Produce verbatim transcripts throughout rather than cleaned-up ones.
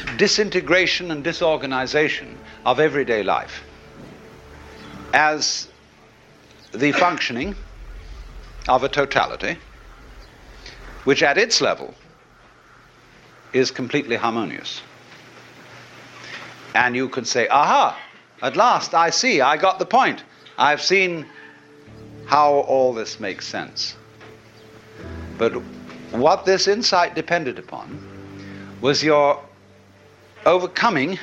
disintegration and disorganization of everyday life as the functioning of a totality which at its level is completely harmonious. And you can say, aha, at last I see, I got the point. I've seen how all this makes sense. But what this insight depended upon was your overcoming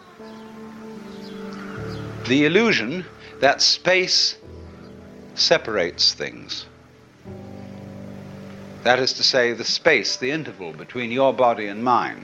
the illusion that space separates things. That is to say, the space, the interval between your body and mine.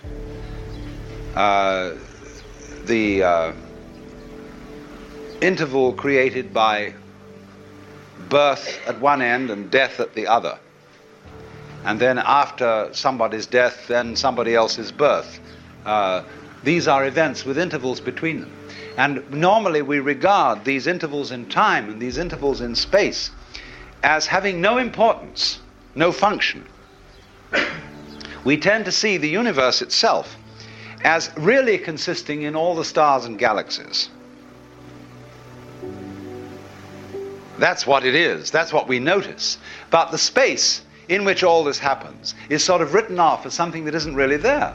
Uh, the uh, interval created by birth at one end and death at the other. And then after somebody's death, then somebody else's birth. Uh, these are events with intervals between them. And normally we regard these intervals in time and these intervals in space as having no importance, no function. We tend to see the universe itself as really consisting in all the stars and galaxies. That's what it is. That's what we notice. But the space in which all this happens is sort of written off as something that isn't really there.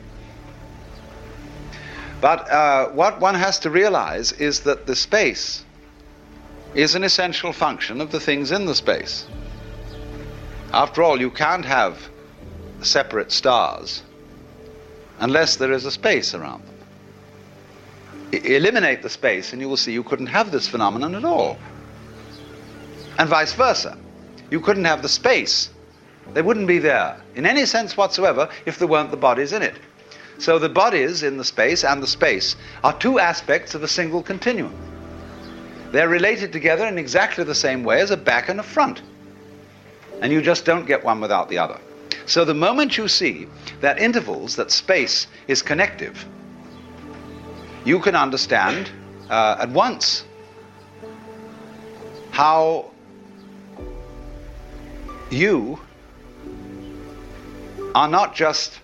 But uh, what one has to realize is that the space is an essential function of the things in the space. After all, you can't have separate stars unless there is a space around them. I- eliminate the space and you will see you couldn't have this phenomenon at all. And vice versa. You couldn't have the space. They wouldn't be there in any sense whatsoever if there weren't the bodies in it. So the bodies in the space and the space are two aspects of a single continuum. They're related together in exactly the same way as a back and a front. And you just don't get one without the other. So the moment you see that intervals, that space is connective, you can understand uh, at once how you are not just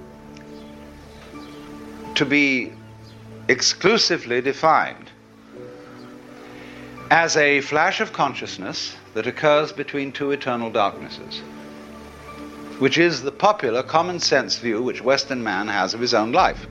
to be exclusively defined as a flash of consciousness that occurs between two eternal darknesses, which is the popular common sense view which Western man has of his own life.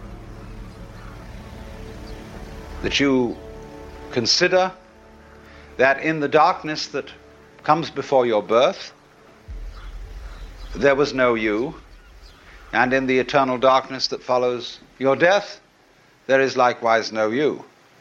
That you consider that in the darkness that comes before your birth, there was no you, and in the eternal darkness that follows your death, there is likewise no you.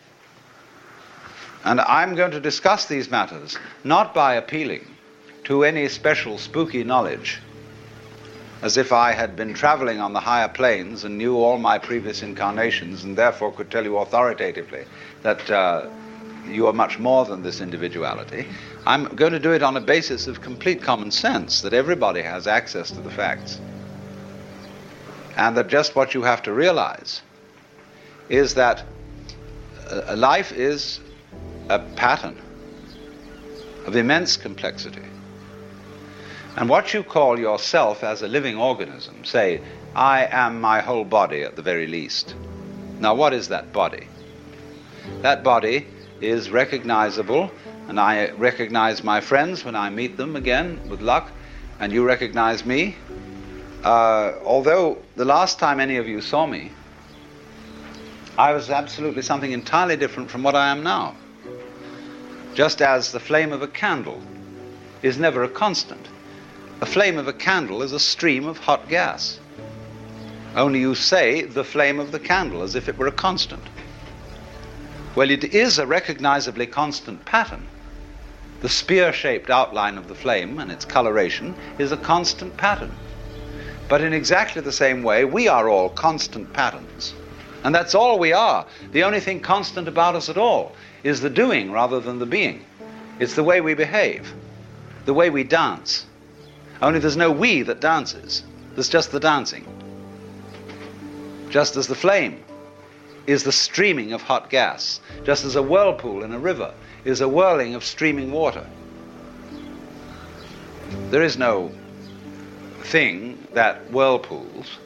And I'm going to discuss these matters not by appealing to any special spooky knowledge, as if I had been traveling on the higher planes and knew all my previous incarnations and therefore could tell you authoritatively that uh, you are much more than this individuality. I'm going to do it on a basis of complete common sense, that everybody has access to the facts. And that just what you have to realize is that uh, life is a pattern of immense complexity. And what you call yourself as a living organism, say, I am my whole body at the very least. Now what is that body? That body is recognizable, and I recognize my friends when I meet them again, with luck, and you recognize me. Uh, although the last time any of you saw me, I was absolutely something entirely different from what I am now. Just as the flame of a candle is never a constant. A flame of a candle is a stream of hot gas. Only you say the flame of the candle as if it were a constant. Well, it is a recognizably constant pattern. The spear-shaped outline of the flame and its coloration is a constant pattern. But in exactly the same way, we are all constant patterns. And that's all we are. The only thing constant about us at all is the doing rather than the being. It's the way we behave, the way we dance. Only there's no we that dances. There's just the dancing. Just as the flame is the streaming of hot gas, just as a whirlpool in a river is a whirling of streaming water. There is no thing that whirlpools